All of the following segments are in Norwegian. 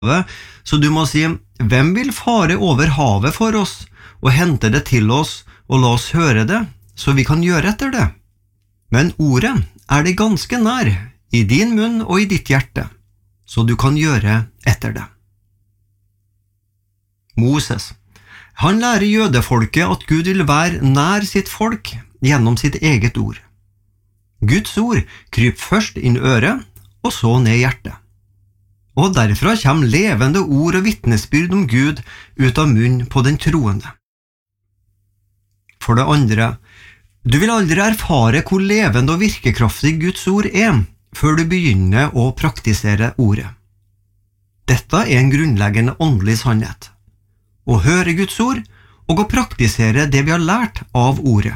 Så du må si, hvem vil fare over havet for oss, og hente det til oss, og la oss høre det, så vi kan gjøre etter det? Men ordet det ganske nær, i din munn og i ditt hjerte, så du kan gjøre etter det. Moses, han lærer jødefolket at Gud vil være nær sitt folk gjennom sitt eget ord. Guds ord kryper først inn øret, og så ned hjertet. Og derfra kommer levende ord og vitnesbyrd om Gud ut av munnen på den troende. For det andre, du vil aldri erfare hvor levende og virkekraftig Guds ord før du begynner å praktisere ordet. Dette en grunnleggende åndelig sannhet. Å høre Guds ord og å praktisere det vi har lært av ordet.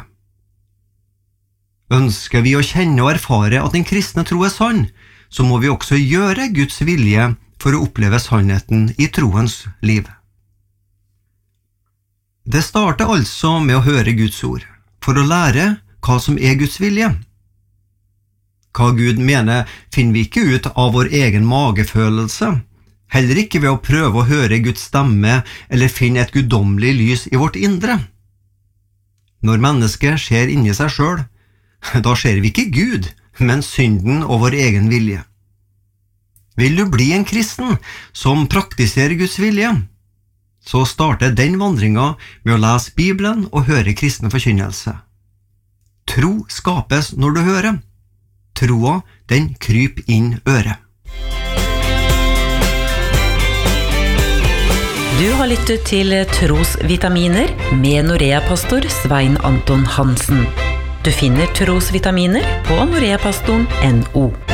Ønsker vi å kjenne og erfare at den kristne tro sann, så må vi også gjøre Guds vilje for å oppleve sannheten i troens liv. Det starter altså med å høre Guds ord, for å lære hva som Guds vilje. Hva Gud mener finner vi ikke ut av vår egen magefølelse, heller ikke ved å prøve å høre Guds stemme eller finne et guddommelig lys i vårt indre. Når mennesket ser inni seg selv, da ser vi ikke Gud, men synden og vår egen vilje. Vil du bli en kristen som praktiserer Guds vilje, så starter den vandringen med å lese Bibelen og høre kristen forkynnelse. Tro skapes når du hører. Troa, den kryper inn øret. Du har lyttet til Trosvitaminer med Norea-pastor Svein Anton Hansen. Du finner Trosvitaminer på noreapastoren.no.